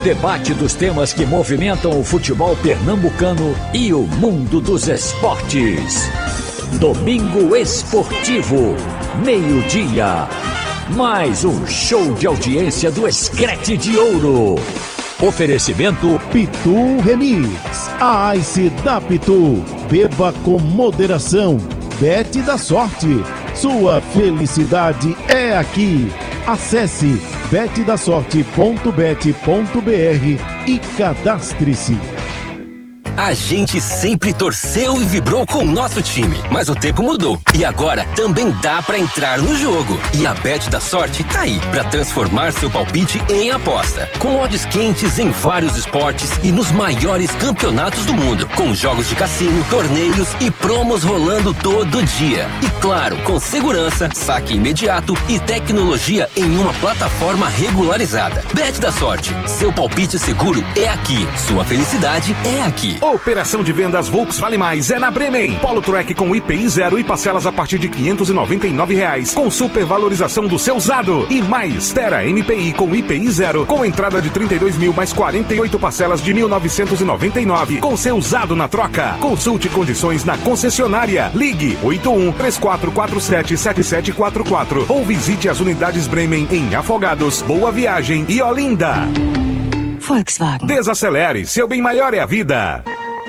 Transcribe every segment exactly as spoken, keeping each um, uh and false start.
Debate dos temas que movimentam o futebol pernambucano e o mundo dos esportes. Domingo Esportivo, meio-dia. Mais um show de audiência do Screte de Ouro. Oferecimento Pitu Remix. A Ice da Pitu. Beba com moderação. Bet da sorte. Sua felicidade é aqui. Acesse bet da sorte ponto bet ponto br e cadastre-se. A gente sempre torceu e vibrou com o nosso time, mas o tempo mudou e agora também dá pra entrar no jogo. E a Bet da Sorte tá aí pra transformar seu palpite em aposta, com odds quentes em vários esportes e nos maiores campeonatos do mundo, com jogos de cassino, torneios e promos rolando todo dia. E claro, com segurança, saque imediato e tecnologia em uma plataforma regularizada. Bet da Sorte, seu palpite seguro é aqui, sua felicidade é aqui. Operação de vendas Volks Vale Mais é na Bremen. Polo Track com I P I zero e parcelas a partir de quinhentos e noventa e nove reais, com supervalorização do seu usado. E mais, Tera M P I com I P I zero, com entrada de trinta e dois mil mais quarenta e oito parcelas de mil novecentos e noventa e nove, com seu usado na troca. Consulte condições na concessionária. Ligue oito um três quatro quatro sete sete sete quatro quatro ou visite as unidades Bremen em Afogados, Boa Viagem e Olinda. Volkswagen. Desacelere, seu bem maior é a vida.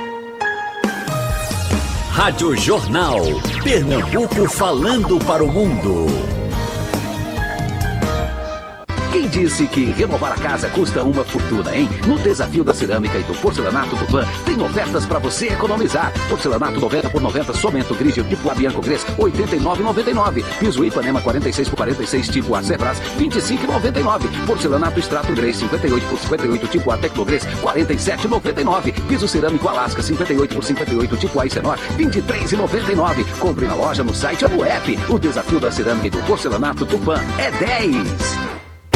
Rádio Jornal. Pernambuco falando para o mundo. Quem disse que renovar a casa custa uma fortuna, hein? No Desafio da Cerâmica e do Porcelanato Tupã, tem ofertas para você economizar. Porcelanato noventa por noventa, somente Grigio tipo A Bianco Gres, oitenta e nove reais e noventa e nove centavos. Piso Ipanema quarenta e seis por quarenta e seis tipo A Zebras, vinte e cinco reais e noventa e nove centavos. Porcelanato Extrato Gres, cinquenta e oito por cinquenta e oito tipo A Tecnogres, quarenta e sete reais e noventa e nove centavos. Piso Cerâmico Alasca, cinquenta e oito por cinquenta e oito tipo A Icenor, vinte e três reais e noventa e nove centavos. Compre na loja, no site ou no app. O Desafio da Cerâmica e do Porcelanato Tupã é dez.